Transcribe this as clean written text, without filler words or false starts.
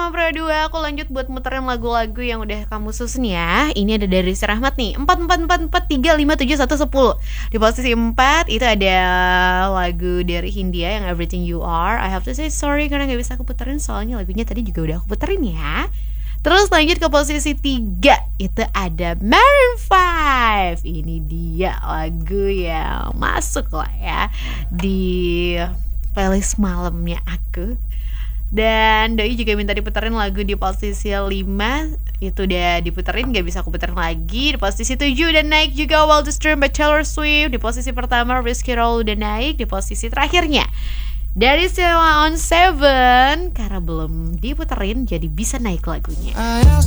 sama Pradua. Aku lanjut buat muterin lagu-lagu yang udah kamu susun ya. Ini ada dari si Rahmat nih, 4 Di posisi 4 itu ada lagu dari Hindia yang Everything You Are. I have to say sorry karena gak bisa aku puterin, soalnya lagunya tadi juga udah aku puterin ya. Terus lanjut ke posisi 3, itu ada Maroon 5. Ini dia lagu yang masuk lah ya di playlist malamnya aku. Dan Doi juga minta diputerin lagu di posisi 5. Itu udah diputerin, gak bisa aku puterin lagi. Di posisi 7 udah naik juga Wildest Dream by Taylor Swift. Di posisi pertama Risky Roll udah naik. Di posisi terakhirnya dari Sheila on 7, karena belum diputerin jadi bisa naik lagunya.